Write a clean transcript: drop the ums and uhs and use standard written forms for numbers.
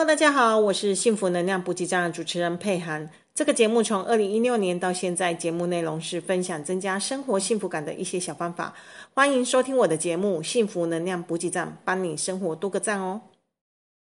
大家好，我是幸福能量补给站的主持人佩涵。这个节目从2016年到现在，节目内容是分享增加生活幸福感的一些小方法。欢迎收听我的节目《幸福能量补给站》，帮你生活多个赞哦。